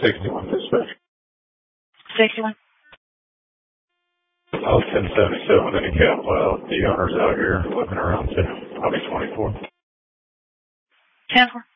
61 dispatch. 61. 1077 in Capwell. The owner's out here looking around too. I'll be 24. 10-4.